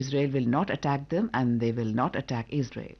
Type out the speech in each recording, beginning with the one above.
Israel will not attack them and they will not attack Israel.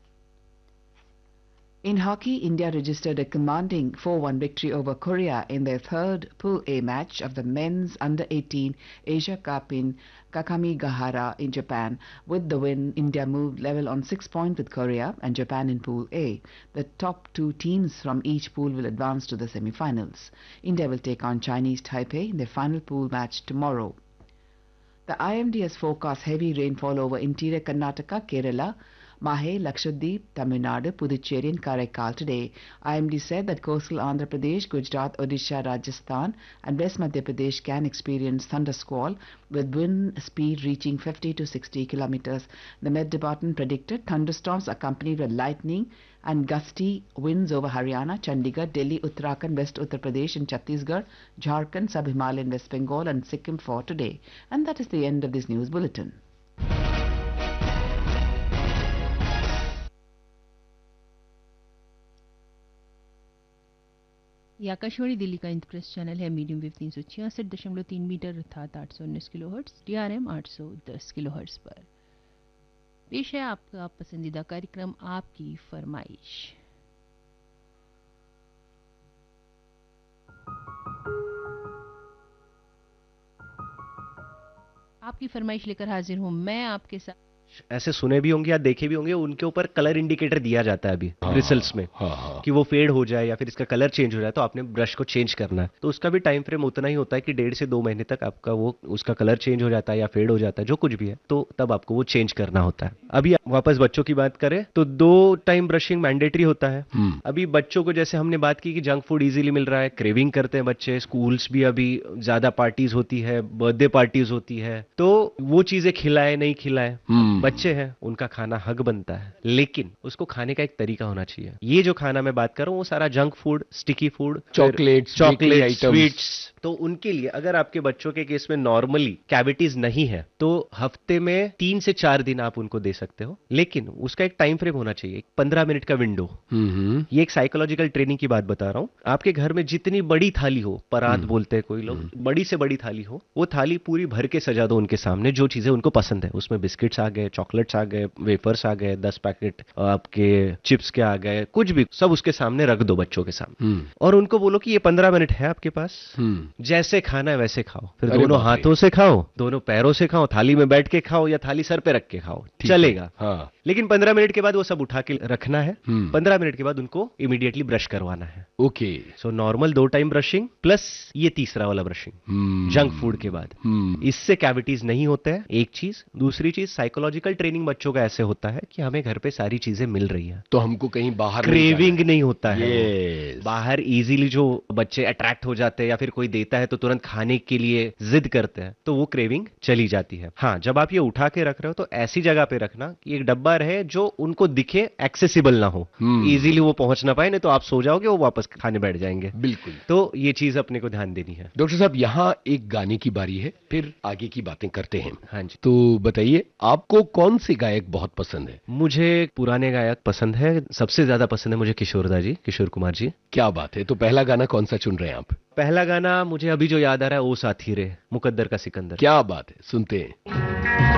In hockey, India registered a commanding 4-1 victory over Korea in their third Pool A match of the men's under-18 Asia Cup in Kakamigahara in Japan. With the win, India moved level on 6 points with Korea and Japan in Pool A. The top two teams from each pool will advance to the semi-finals. India will take on Chinese Taipei in their final pool match tomorrow. The IMD has forecast heavy rainfall over interior Karnataka, Kerala, Mahe, Lakshadweep, Tamil Nadu, Puducherry and Karaikal today. IMD said that coastal Andhra Pradesh, Gujarat, Odisha, Rajasthan and West Madhya Pradesh can experience thunder squall with wind speed reaching 50 to 60 kilometers. The Met Department predicted thunderstorms accompanied with lightning and gusty winds over Haryana, Chandigarh, Delhi, Uttarakhand, West Uttar Pradesh and Chhattisgarh, Jharkhand, Sub-Himalayan West Bengal and Sikkim for today. And that is the end of this news bulletin. ये आकाशवाणी दिल्ली का Impress channel है। Medium wave 366.3 metre अर्थात 819 kilohertz, DRM 810 kilohertz पर। पेश है आपका पसंदीदा कार्यक्रम आपकी फरमाइश। आपकी फरमाइश लेकर हाजिर हूं मैं आपके साथ। ऐसे सुने भी होंगे या देखे भी होंगे, उनके ऊपर कलर इंडिकेटर दिया जाता है अभी ब्रिसल्स में, कि वो फेड हो जाए या फिर इसका कलर चेंज हो जाए तो आपने ब्रश को चेंज करना है। तो उसका भी टाइम फ्रेम उतना ही होता है कि 1.5 से 2 महीने तक आपका वो उसका कलर चेंज हो जाता है या फेड हो जाता है, जो कुछ भी है, तो तब आपको वो चेंज करना होता है। अभी वापस बच्चों की बात करें तो 2 टाइम ब्रशिंग मैंडेटरी होता है। अभी बच्चों को जैसे हमने बात की कि जंक फूड इजीली मिल रहा है, क्रेविंग करते हैं बच्चे, स्कूल्स भी अभी ज्यादा पार्टीज होती है, बर्थडे पार्टीज होती है, तो वो चीजें खिलाए नहीं खिलाए, बच्चे हैं उनका खाना हक बनता है, लेकिन उसको खाने का एक तरीका होना चाहिए। ये जो खाना मैं बात कर रहा हूँ वो सारा junk food, sticky food, chocolate, sweets, तो उनके लिए अगर आपके बच्चों के केस में नॉर्मली कैविटीज नहीं है तो हफ्ते में 3 से 4 दिन आप उनको दे सकते हो, लेकिन उसका एक टाइम फ्रेम होना चाहिए, 15 मिनट का विंडो। ये एक साइकोलॉजिकल ट्रेनिंग की बात बता रहा हूं। आपके घर में जितनी बड़ी थाली हो, परात बोलते हैं कोई लोग, बड़ी से बड़ी थाली हो, वो थाली पूरी भर के सजा दो उनके सामने, जो चीजें उनको पसंद है। उसमें बिस्किट्स आ गए, चॉकलेट्स आ गए, वेफर्स आ गए, 10 पैकेट आपके चिप्स के आ गए, कुछ भी, सब उसके सामने रख दो बच्चों के सामने, और उनको बोलो कि ये 15 मिनट है आपके पास, जैसे खाना है वैसे खाओ। फिर दोनों हाथों से खाओ, दोनों पैरों से खाओ, थाली में बैठ के खाओ या थाली सर पे रख के खाओ, चलेगा। हाँ। लेकिन 15 मिनट के बाद वो सब उठा के रखना है। 15 मिनट के बाद उनको इमीडिएटली ब्रश करवाना है। Okay. So normal 2 time brushing plus ये तीसरा वाला ब्रशिंग जंक फूड के बाद। इससे कैविटीज नहीं होते हैं, एक चीज। दूसरी चीज, साइकोलॉजिकल ट्रेनिंग बच्चों का ऐसे होता है कि हमें घर पे सारी चीजें मिल रही है, तो हमको कहीं बाहर क्रेविंग नहीं होता है। बाहर इजीली जो बच्चे अट्रैक्ट हो जाते हैं या फिर कोई देता है तो तुरंत खाने के लिए जिद करते हैं, तो वो क्रेविंग चली जाती है। हाँ, जब आप ये उठा के रख रहे हो तो ऐसी जगह पे रखना कि एक डब्बा रहे जो उनको दिखे, एक्सेसिबल ना हो, इजीली वो पहुंच ना पाए, नहीं तो आप सो जाओगे, वो वापस खाने बैठ जाएंगे। बिल्कुल। तो ये चीज अपने को ध्यान देनी है। डॉक्टर साहब, यहाँ एक गाने की बारी है, फिर आगे की बातें करते हैं। हाँ जी। तो बताइए, आपको कौन से गायक बहुत पसंद है? मुझे पुराने गायक पसंद है, सबसे ज्यादा पसंद है मुझे किशोरदा जी, किशोर कुमार जी। क्या बात है। तो पहला गाना कौन सा चुन रहे हैं आप? पहला गाना मुझे अभी जो याद आ रहा है, ओ साथी रे, मुकद्दर का सिकंदर। क्या बात है, सुनते हैं।